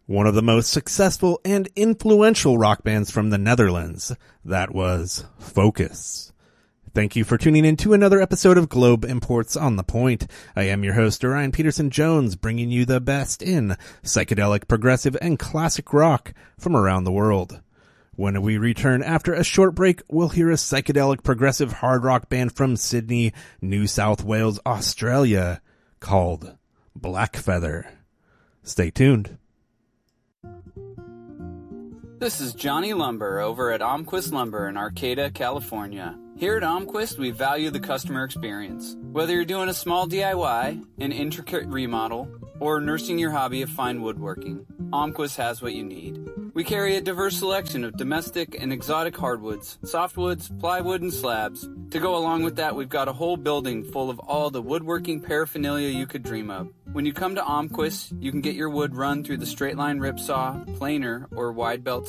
one of the most successful and influential rock bands from the Netherlands. That was Focus. Thank you for tuning in to another episode of Globe Imports on the Point. I am your host, Orion Peterson Jones, bringing you the best in psychedelic, progressive, and classic rock from around the world. When we return after a short break, we'll hear a psychedelic, progressive hard rock band from Sydney, New South Wales, Australia, called Blackfeather. Stay tuned. This is Johnny Lumber over at Almquist Lumber in Arcata, California. Here at Almquist, we value the customer experience. Whether you're doing a small DIY, an intricate remodel, or nursing your hobby of fine woodworking, Almquist has what you need. We carry a diverse selection of domestic and exotic hardwoods, softwoods, plywood, and slabs. To go along with that, we've got a whole building full of all the woodworking paraphernalia you could dream of. When you come to Almquist, you can get your wood run through the straight line rip saw, planer, or wide belt